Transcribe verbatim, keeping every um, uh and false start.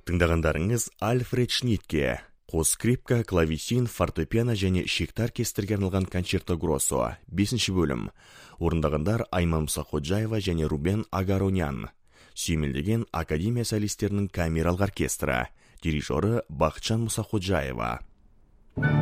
Тыңдағандарыңыз Альфред Шнитке, қос скрипка, клавесин, фортепиано және шектар оркестрге арналған концерто гроссо, бесінші бөлім. Орындағандар Айман Мұсақожаева және Рубен Агаронян. Сүйемелдеген Академия солистерінің камералық оркестрі. Дирижері Бақытжан Мұсақожаева.